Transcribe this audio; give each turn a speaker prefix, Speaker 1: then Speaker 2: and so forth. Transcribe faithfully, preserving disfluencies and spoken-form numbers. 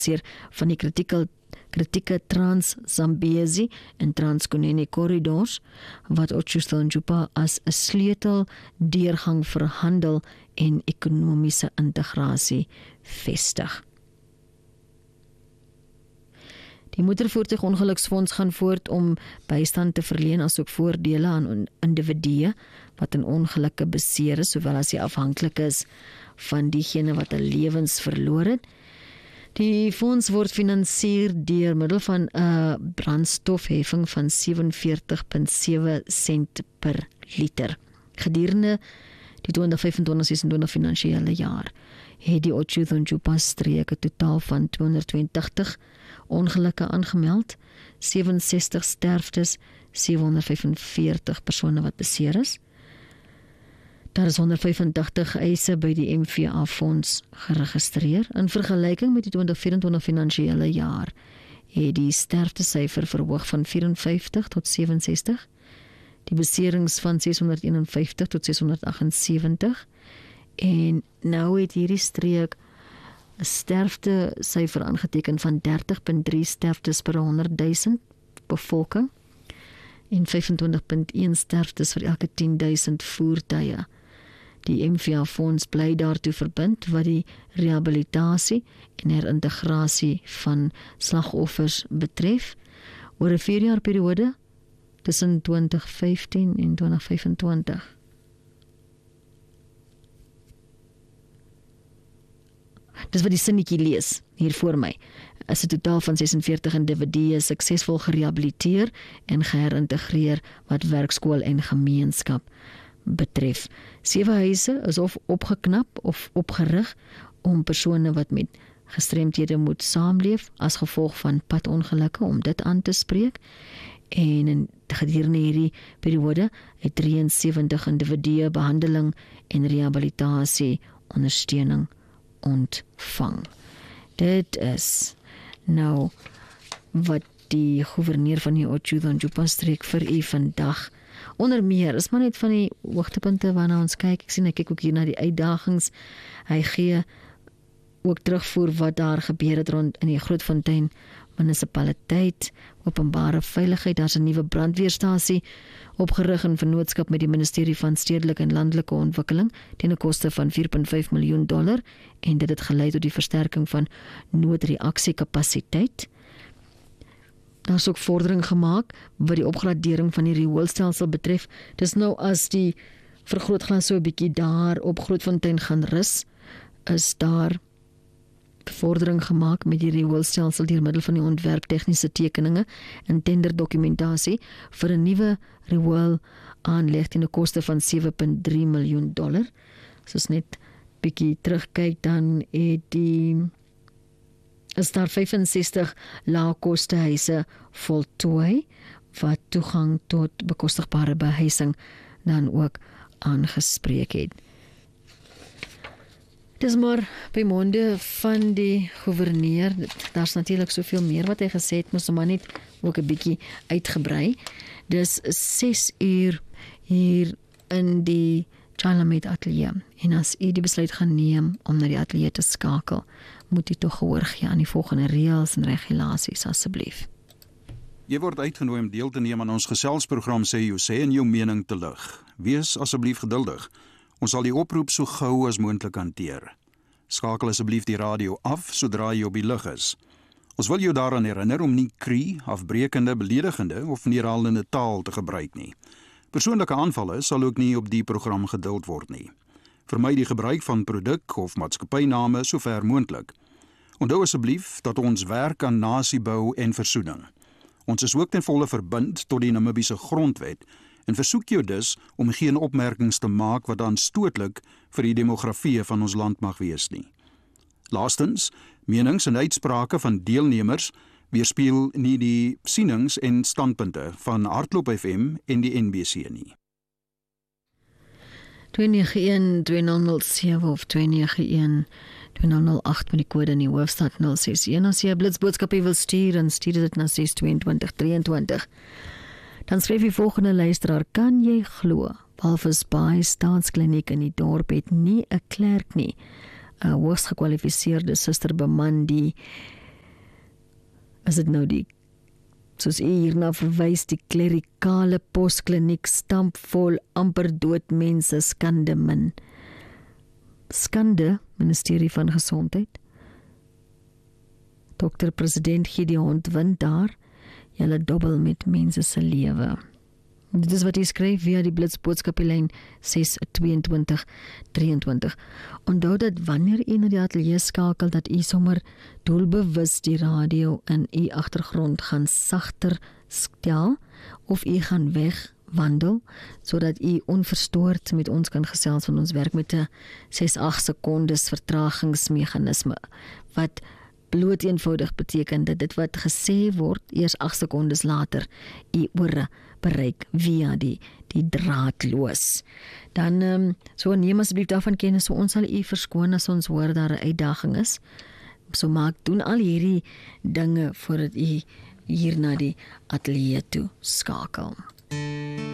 Speaker 1: van die kritieke kritieke Trans-Zambezi en Trans-Kunene corridors, wat Otjiwaronjupa as 'n sleutel deurgang vir handel en ekonomiese integrasie vestig. Die motorvoertuigongeluksfonds gaan voort om bystand te verleen asook voordele aan individue wat in ongelukke beseer is, sowel as die afhanklik is van diegene wat 'n lewens verloor het. Die fonds word finansier deur middel van 'n brandstofheffing van sewenveertig komma sewe sent per liter. Gedurende die twintig vyfentwintig sesentwintig finansiële jaar het die Otjiwaronjupa streek 'n totaal van tweehonderdtweeëntagtig ongelukke aangemeld, sewenses-tig sterftes, sewehonderdvyfenveertig persone wat beseer is. Daar is honderd vyfentagtig eise by die M V A-fonds geregistreer. In vergelyking met die twintig vyfentwintig finansiële jaar het die sterftesyfer verhoog van vierenvyftig tot sewensestig, die beserings van seshonderdeenenvyftig tot seshonderdagsewentig, en nou het hierdie streek 'n sterftesyfer aangeteken van dertig komma drie sterftes per honderdduisend bevolking en vyfentwintig komma een sterftes vir elke tienduisend voertuie. Die M V A-fonds bly daartoe verbind wat die rehabilitasie en herintegrasie van slagoffers betref oor 'n vier jaar periode tussen twintig vyftien en twintig vyfentwintig. Dis wat die sinnetjie lees hier voor my. Is 'n totaal van sesenveertig individue suksesvol gerehabiliteer en geherintegreer wat werkskool en gemeenskap betref. Sewe huise is of opgeknap of opgerig om persone wat met gestremdhede moet saamleef as gevolg van padongelukke om dit aan te spreek. En in gedurende hierdie periode het drieënsewentig individue behandeling en rehabilitasie ondersteuning ontvang. Dit is nou wat die gouverneur van die Otjiwaronjupa streek vir u vandag. Onder meer is maar net van die hoogtepunte waarna ons kyk. Ek sien hy kyk ook hier na die uitdagings. Hy gee ook terugvoer wat daar gebeur het rond in die Grootfontein munisipaliteit, openbare veiligheid. Daar's 'n nuwe brandweerstasie opgerig in vennootskap met die Ministerie van Stedelike en Landelike Ontwikkeling teen 'n koste van vier komma vyf miljoen dollar, en dit het gelei tot die versterking van noodreaksiekapasiteit. Daar is ook vordering gemaak wat die opgradering van die rioolstelsel betref. Dis nou as die vergrootglas so 'n bietjie daar op Grootfontein gaan rus, is daar vordering gemaak met die rioolstelsel deur middel van die ontwerp tegniese tekeninge en tenderdokumentasie vir 'n nuwe riool aanleg teen 'n koste van sewe komma drie miljoen dollar. Soos net bietjie terugkyk, dan het die is daar vyfensestig laagkoste huise voltooi wat toegang tot bekostigbare behuising dan ook aangespreek het. Dis maar by monde van die gouverneur. Daar's natuurlik soveel meer wat hy gesê het, moes maar net ook 'n bietjie uitgebrei. Dis ses uur hier in die Chalamet Atelier. En as u die besluit gaan neem om na die ateljee te skakel, moet u tog gehoor gee aan die volgende reëls en regulasies asseblief.
Speaker 2: Jy word uitgenooi om deel te neem aan ons geselsprogram Sê Jou Sê en jou mening te lig. Wees asseblief geduldig. Ons sal die oproep so gou as moontlik hanteer. Skakel asseblief die radio af sodra jy op die lug is. Ons wil jou daaraan herinner om nie kree, afbreekende, beledigende of neerhalende taal te gebruik nie. Persoonlike aanvalle sal ook nie op die program geduld word nie. Vermy die gebruik van produk of maatskappyname sover moontlik. Onthou asseblief dat ons werk aan nasiebou en versoening. Ons is ook ten volle verbind tot die Namibiese grondwet en versoek jou dus om geen opmerkings te maak wat aanstootlik vir die demografie van ons land mag wees nie. Laastens, menings en uitsprake van deelnemers weerspieël nie die sienings en standpunte van Hardloop F M en die N B C nie.
Speaker 1: twee nege een twee nul nul sewe of twee nege een twee nul nul agt met die kode in die hoofstad nul ses een. As jy 'n blitsboodskapie wil stuur, dan stuur dit na ses twee twee drie twee. Dan skryf die volgende luisteraar: kan jy glo, Walvis Bay Staatskliniek in die dorp het nie 'n klerk nie, 'n hoogs gekwalifiseerde suster beman die Is dit nou die, soos u hierna verwys, die klerikale poskliniek stampvol amper dood mense, skande min. Skande, Ministerie van Gesondheid. Dokter President Gideon wint daar, julle dobbel met mense se lewe. Dit is wat hy skryf via die blitsboodskapelyn ses twee twee drie twee. Onthou dat wanneer u na die ateljee skakel, dat u sommer doelbewus die radio in u agtergrond gaan sagter stel, of u gaan wegwandel, sodat u onverstoord met ons kan gesels, want ons werk met 'n ses agt sekondes vertragingsmeganisme, wat bloot eenvoudig beteken dat dit wat gesê word, eers agt sekondes later, u ore bereik via die, die draadloos. Dan, um, so neem asseblief daarvan kennis, so ons sal u verskoon as ons hoor daar 'n uitdaging is. So maak, doen al hierdie dinge voordat u hier na die ateljee toe skakel.